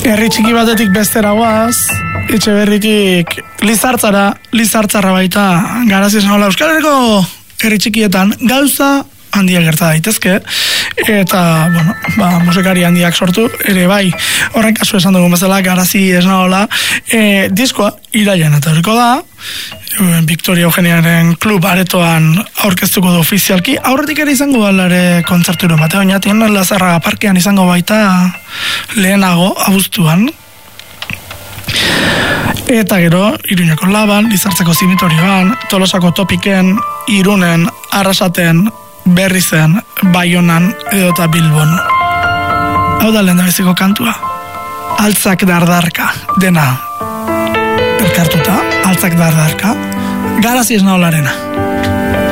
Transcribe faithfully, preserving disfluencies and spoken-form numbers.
Herri txiki batetik bestera guaz, etxe berritik Lizartzara, Lizartzarra baita Garazi Esnaola. Euskal Herriko herri txikietan gauza handiak gerta daitezke, eta, bueno, ba, musikari handiak sortu, ere bai, horren kasu esan dugun bezala, Garazi Esnaola, e, diskoa irailean etorriko da, Victoria Eugeniaren klub aretoan aurkeztuko du ofizialki, aurretik ere izango balare kontzerturo bate, oinatien Lazarraga parkean izango baita lehenago, abuztuan. Eta gero, Iruñeko Laban, Lizartzeko Zimitorioan, Tolosako Topiken, Irunen, Arrasaten, Berrizen, Baionan edota Bilbon. Hau da lehendabiziko kantua. Altzak dardarka, dena elkartuta, altzak dardarka, Garazi Esnaolarena.